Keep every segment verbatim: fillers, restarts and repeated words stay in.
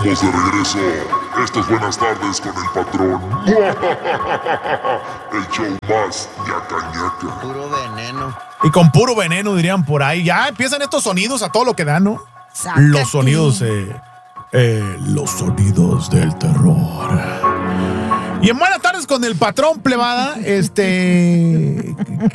Estamos de regreso. Esto es Buenas Tardes con el Patrón. El show más ñaca ñaca. Puro veneno. Y con puro veneno, dirían por ahí. Ya empiezan estos sonidos a todo lo que dan, ¿no? Sácate. Los sonidos, eh, eh, los sonidos del terror. Y en Buenas Tardes con el Patrón, plebada, este...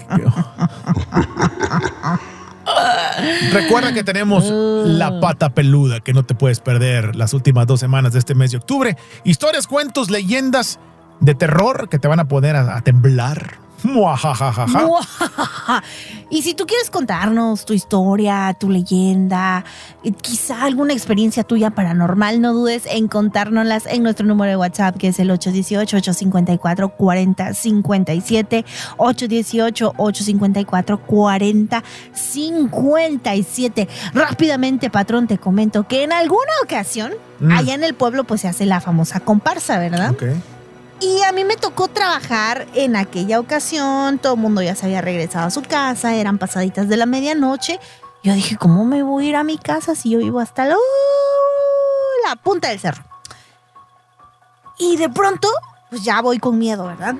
Recuerda que tenemos La Pata Peluda, que no te puedes perder las últimas dos semanas de este mes de octubre. Historias, cuentos, leyendas de terror que te van a poner a, a temblar. Muajajajaja. Y si tú quieres contarnos tu historia, tu leyenda, quizá alguna experiencia tuya paranormal, no dudes en contárnoslas en nuestro número de WhatsApp, que es el ocho uno ocho, ocho cinco cuatro, cuatro cero cinco siete, ocho uno ocho, ocho cinco cuatro, cuatro cero cinco siete. Rápidamente, Patrón, te comento que en alguna ocasión, mm. allá en el pueblo, pues se hace la famosa comparsa, ¿verdad? Ok. Y a mí me tocó trabajar en aquella ocasión, todo el mundo ya se había regresado a su casa, eran pasaditas de la medianoche. Yo dije, ¿cómo me voy a ir a mi casa si yo vivo hasta la, uh, la punta del cerro? Y de pronto, pues ya voy con miedo, ¿verdad?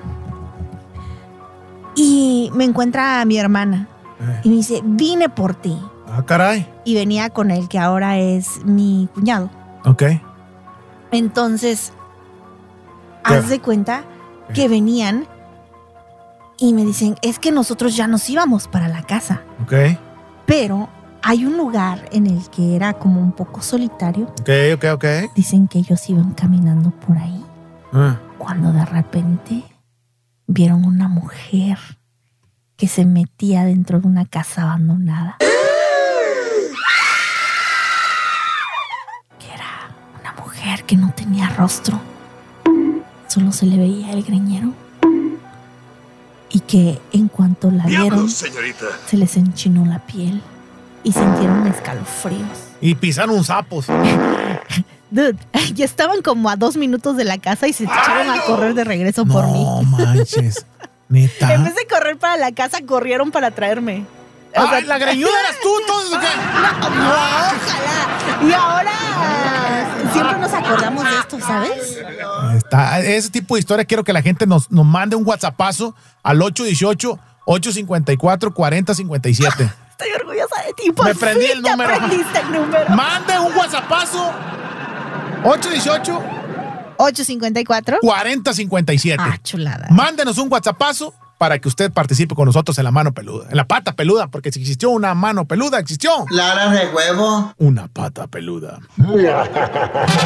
Y me encuentra mi hermana eh. y me dice, vine por ti. Ah, caray. Y venía con el que ahora es mi cuñado. Ok. Entonces... haz de cuenta que venían y me dicen, es que nosotros ya nos íbamos para la casa. Ok. Pero hay un lugar en el que era como un poco solitario. Ok, ok, ok. Dicen que ellos iban caminando por ahí. Ah. Cuando de repente vieron una mujer que se metía dentro de una casa abandonada. Que era una mujer que no tenía rostro. Solo se le veía el greñero. Y que en cuanto la vieron, ¡Diablos, señorita! Se les enchinó la piel y sintieron escalofríos. Y pisaron sapos. Dude, ya estaban como a dos minutos de la casa y se echaron a correr de regreso no, por mí. No manches, neta. En vez de correr para la casa, corrieron para traerme. O Ay, sea, la greñuda eras tú, entonces, ¿o qué? No, no, ojalá. Y ahora siempre nos acordamos de esto, ¿sabes? Está, ese tipo de historia quiero que la gente nos, nos mande un WhatsAppazo al ocho uno ocho, ocho cinco cuatro, cuatro cero cinco siete. Estoy orgullosa de ti. Por Me prendí fin el número. Te aprendiste el número. Mande un WhatsAppazo. ocho uno ocho, ocho cinco cuatro, cuatro cero cinco siete. Ah, chulada. Mándenos un WhatsAppazo para que usted participe con nosotros en la mano peluda, en la pata peluda, porque si existió una mano peluda, existió Claras de huevo. una pata peluda.